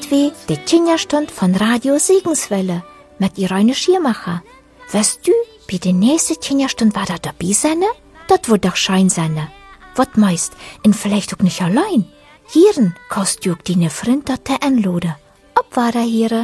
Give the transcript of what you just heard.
dit wie die Kinderstund von Radio Segenswelle mit Irene Schiermacher. Weißt du, bei der nächsten Kinderstund war da dabei sein? Das wird doch schein sein. Was meist, und vielleicht auch nicht allein. Hieren kannst du auch deine Freund dort einladen. Ob war da hier?